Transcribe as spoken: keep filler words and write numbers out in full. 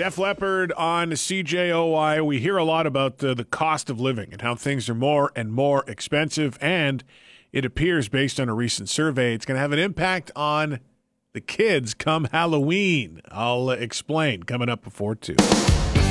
Def Leppard on C J O I. We hear a lot about uh, the cost of living and how things are more and more expensive, and it appears, based on a recent survey, it's going to have an impact on the kids come Halloween. I'll uh, explain coming up before two.